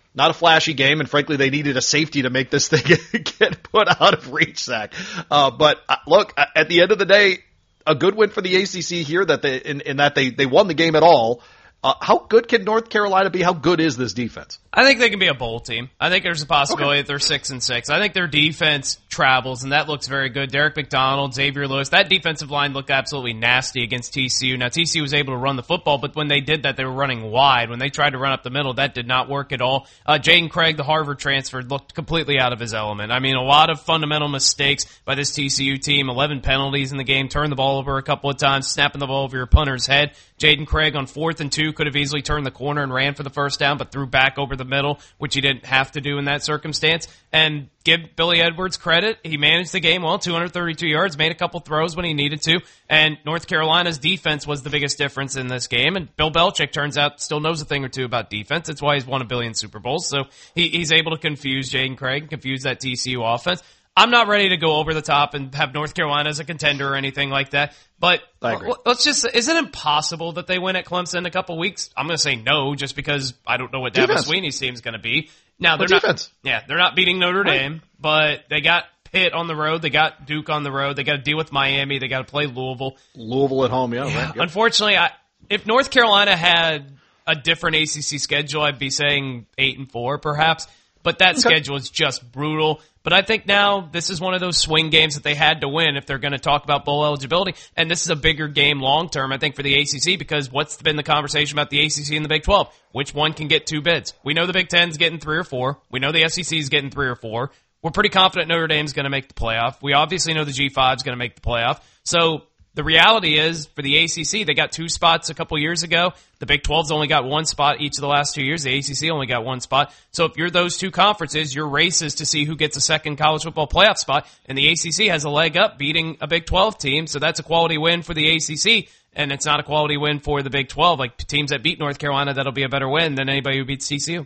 Not a flashy game, and frankly, they needed a safety to make this thing get put out of reach, Zach. But look, at the end of the day, a good win for the ACC here that in that they won the game at all. How good can North Carolina be? How good is this defense? I think they can be a bowl team. I think there's a possibility that they're 6-6. I think their defense travels, and that looks very good. Derek McDonald, Xavier Lewis, that defensive line looked absolutely nasty against TCU. Now, TCU was able to run the football, but when they did that, they were running wide. When they tried to run up the middle, that did not work at all. Jaden Craig, the Harvard transfer, looked completely out of his element. I mean, a lot of fundamental mistakes by this TCU team, 11 penalties in the game, turned the ball over a couple of times, snapping the ball over your punter's head. Jaden Craig on 4th and 2 could have easily turned the corner and ran for the first down, but threw back over the middle, which he didn't have to do in that circumstance. And give Billy Edwards credit. He managed the game well, 232 yards, made a couple throws when he needed to. And North Carolina's defense was the biggest difference in this game. And Bill Belichick, turns out, still knows a thing or two about defense. That's why he's won a billion Super Bowls. So he's able to confuse Jaden Craig, confuse that TCU offense. I'm not ready to go over the top and have North Carolina as a contender or anything like that. But let's just, is it impossible that they win at Clemson in a couple weeks? I'm going to say no, just because I don't know what Dabo Swinney's team's going to be. Now, they're not beating Notre Dame, but they got Pitt on the road. They got Duke on the road. They got to deal with Miami. They got to play Louisville. Louisville at home, yeah. Right, unfortunately, if North Carolina had a different ACC schedule, I'd be saying 8-4 perhaps. But that schedule is just brutal. But I think now this is one of those swing games that they had to win if they're going to talk about bowl eligibility. And this is a bigger game long term, I think, for the ACC, because what's been the conversation about the ACC and the Big 12? Which one can get 2 bids? We know the Big 10's getting 3 or 4. We know the SEC is getting 3 or 4. We're pretty confident Notre Dame's going to make the playoff. We obviously know the G5's going to make the playoff. So the reality is, for the ACC, they got 2 spots a couple years ago. The Big 12's only got 1 spot each of the last 2 years. The ACC only got 1 spot. So if you're those 2 conferences, your race is to see who gets a second college football playoff spot. And the ACC has a leg up beating a Big 12 team. So that's a quality win for the ACC. And it's not a quality win for the Big 12. Like teams that beat North Carolina, that'll be a better win than anybody who beats TCU.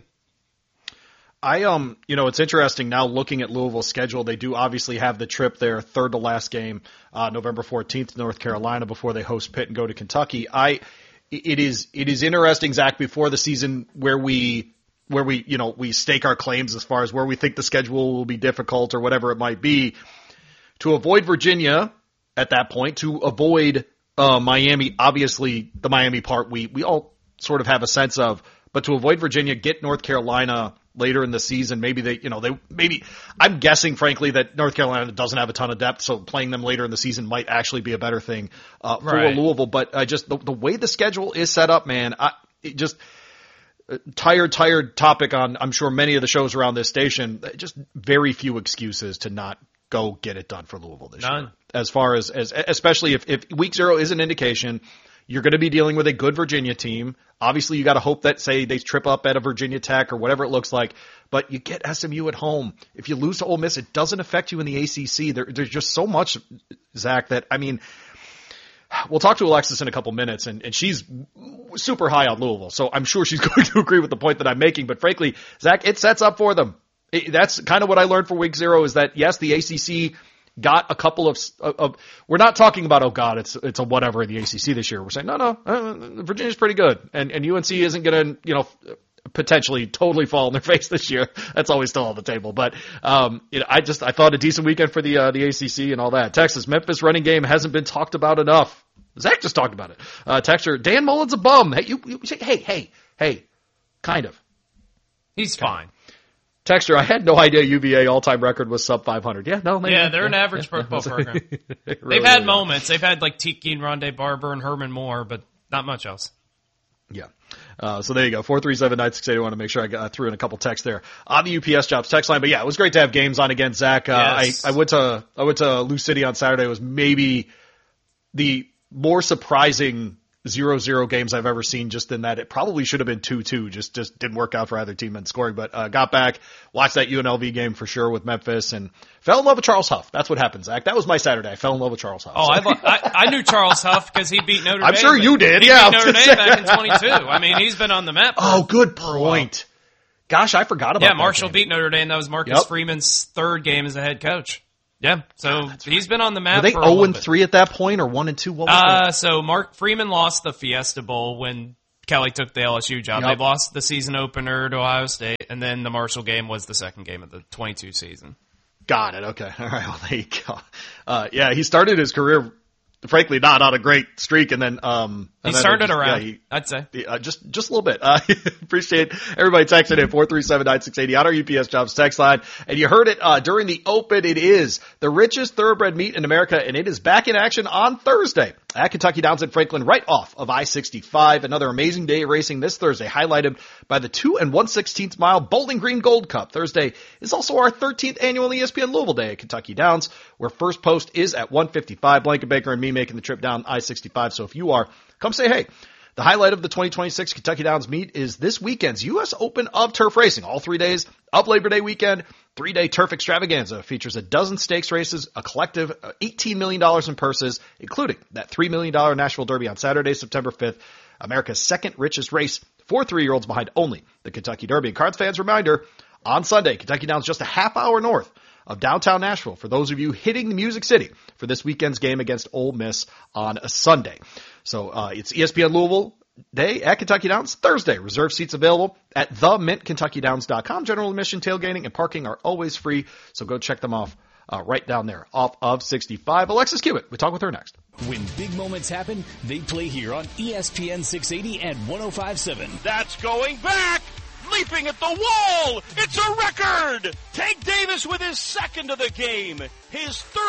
It's interesting now looking at Louisville's schedule. They do obviously have the trip there, third to last game, November 14th to North Carolina before they host Pitt and go to Kentucky. It is interesting, Zach, before the season where we stake our claims as far as where we think the schedule will be difficult or whatever it might be, to avoid Virginia at that point, to avoid Miami. Obviously, the Miami part we all sort of have a sense of, but to avoid Virginia, get North Carolina later in the season. Maybe I'm guessing, frankly, that North Carolina doesn't have a ton of depth, so playing them later in the season might actually be a better thing for Louisville. But just the way the schedule is set up, man, tired topic on, I'm sure, many of the shows around this station. Just very few excuses to not go get it done for Louisville this year. As far as especially if week 0 is an indication, you're going to be dealing with a good Virginia team. Obviously, you got to hope that, say, they trip up at a Virginia Tech or whatever it looks like. But you get SMU at home. If you lose to Ole Miss, it doesn't affect you in the ACC. There's just so much, Zach, that, I mean, we'll talk to Alexis in a couple minutes, and she's super high on Louisville. So I'm sure she's going to agree with the point that I'm making. But frankly, Zach, it sets up for them. That's kind of what I learned for week 0 is that, yes, the ACC got a couple of we're not talking about, oh God, it's a whatever in the ACC this year. We're saying, no, Virginia's pretty good. And UNC isn't going to, potentially totally fall on their face this year. That's always still on the table. But, I thought a decent weekend for the ACC and all that. Texas, Memphis running game hasn't been talked about enough. Zach just talked about it. Texture, Dan Mullen's a bum. Hey, you say, hey, kind of. He's fine. Texture, I had no idea UVA all-time record was sub 500. Yeah, no, maybe. Yeah, they're an average football program. They've had moments. They've had like Tiki and Rondé Barber and Herman Moore, but not much else. Yeah. So there you go. 437-9680. I want to make sure I threw in a couple texts there on the UPS Jobs text line. But yeah, it was great to have games on again, Zach. Yes. I went to Lou City on Saturday. It was maybe the more surprising 0-0 games I've ever seen, just in that it probably should have been 2-2. Just didn't work out for either team in scoring. But got back, watched that UNLV game for sure with Memphis, and fell in love with Charles Huff. That's what happened, Zach. That was my Saturday. I fell in love with Charles Huff. Oh, I knew Charles Huff because he beat Notre Dame. I'm sure you did. He beat Notre Dame back in 22. I mean, he's been on the map. Good point. Gosh, I forgot about that. Yeah, Marshall beat Notre Dame. That was Marcus Freeman's 3rd game as a head coach. Yeah, so he's been on the map. Were they 0-3 at that point, or 1-2? What was that? So Mark Freeman lost the Fiesta Bowl when Kelly took the LSU job. Yep. They lost the season opener to Ohio State, and then the Marshall game was the second game of the 22 season. Got it. Okay. All right. Well, there you go. Yeah, he started his career, frankly, not on a great streak, and then he started around. I'd say just a little bit. Appreciate everybody texting in 437-9680 on our UPS Jobs text line. And you heard it during the Open. It is the richest thoroughbred meet in America, and it is back in action on Thursday at Kentucky Downs in Franklin, right off of I-65. Another amazing day of racing this Thursday, highlighted by the 2 1/16 mile Bowling Green Gold Cup. Thursday is also our 13th annual ESPN Louisville Day at Kentucky Downs, where first post is at 1:55. Blanket Baker and me making the trip down I-65. So if you are, come say hey. The highlight of the 2026 Kentucky Downs meet is this weekend's U.S. Open of Turf Racing. All 3 days of Labor Day weekend, 3-day turf extravaganza features a dozen stakes races, a collective $18 million in purses, including that $3 million Nashville Derby on Saturday, September 5th, America's second richest race for 3-year-olds behind only the Kentucky Derby. And Cards fans, reminder, on Sunday, Kentucky Downs just a half hour north of downtown Nashville for those of you hitting the Music City for this weekend's game against Ole Miss on a Sunday. So it's ESPN Louisville Day at Kentucky Downs Thursday. Reserved seats available at themintkentuckydowns.com. General admission, tailgating, and parking are always free, so go check them off right down there off of 65. Alexis Cubitt, we talk with her next. When big moments happen, they play here on ESPN 680 and 105.7. That's going back! Leaping at the wall! It's a record! Tank Davis with his second of the game, his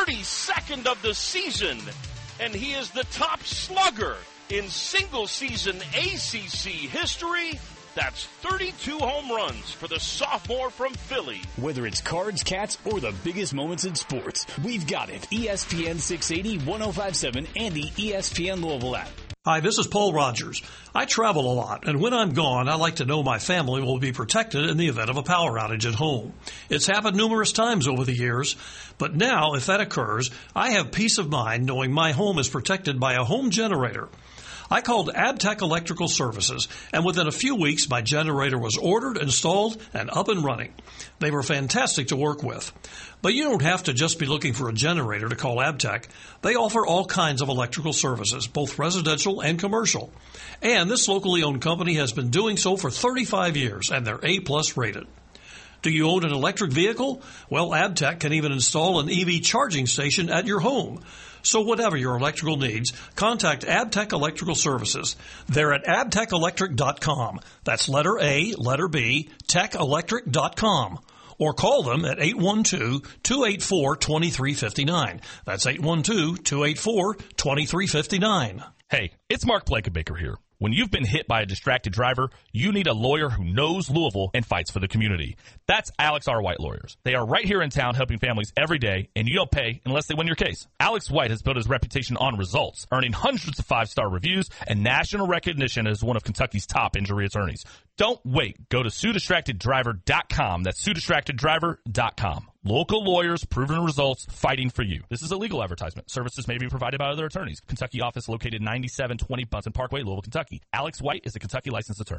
32nd of the season, and he is the top slugger in single-season ACC history. That's 32 home runs for the sophomore from Philly. Whether it's cards, cats, or the biggest moments in sports, we've got it. ESPN 680, 105.7, and the ESPN Louisville app. Hi, this is Paul Rogers. I travel a lot, and when I'm gone, I like to know my family will be protected in the event of a power outage at home. It's happened numerous times over the years, but now, if that occurs, I have peace of mind knowing my home is protected by a home generator. I called Abtech Electrical Services, and within a few weeks, my generator was ordered, installed, and up and running. They were fantastic to work with. But you don't have to just be looking for a generator to call Abtech. They offer all kinds of electrical services, both residential and commercial. And this locally owned company has been doing so for 35 years, and they're A+ rated. Do you own an electric vehicle? Well, Abtech can even install an EV charging station at your home. So whatever your electrical needs, contact Abtech Electrical Services. They're at abtechelectric.com. That's letter A, letter B, techelectric.com. Or call them at 812-284-2359. That's 812-284-2359. Hey, it's Mark Blankenbaker here. When you've been hit by a distracted driver, you need a lawyer who knows Louisville and fights for the community. That's Alex R. White Lawyers. They are right here in town helping families every day, and you don't pay unless they win your case. Alex White has built his reputation on results, earning hundreds of 5-star reviews and national recognition as one of Kentucky's top injury attorneys. Don't wait. Go to SueDistractedDriver.com. That's SueDistractedDriver.com. Local lawyers, proven results, fighting for you. This is a legal advertisement. Services may be provided by other attorneys. Kentucky office located 9720 Bunsen Parkway, Louisville, Kentucky. Alex White is a Kentucky licensed attorney.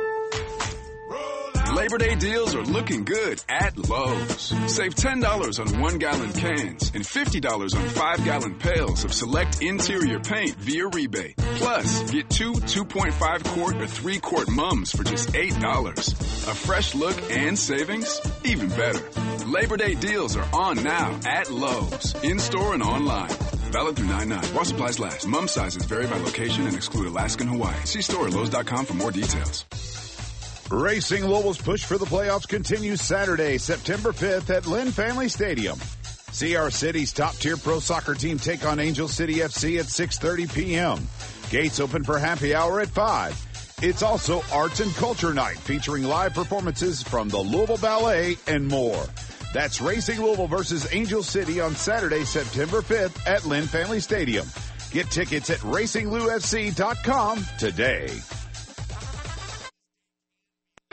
Labor Day deals are looking good at Lowe's. Save $10 on 1-gallon cans and $50 on 5-gallon pails of select interior paint via rebate. Plus, get 2 2.5-quart or 3-quart mums for just $8. A fresh look and savings? Even better. Labor Day deals are on now at Lowe's, in-store and online. Valid through 9/9. While supplies last. Mum sizes vary by location and exclude Alaska and Hawaii. See store at Lowe's.com for more details. Racing Louisville's push for the playoffs continues Saturday, September 5th at Lynn Family Stadium. See our city's top-tier pro soccer team take on Angel City FC at 6:30 p.m. Gates open for happy hour at 5. It's also Arts and Culture Night featuring live performances from the Louisville Ballet and more. That's Racing Louisville versus Angel City on Saturday, September 5th at Lynn Family Stadium. Get tickets at RacingLouFC.com today.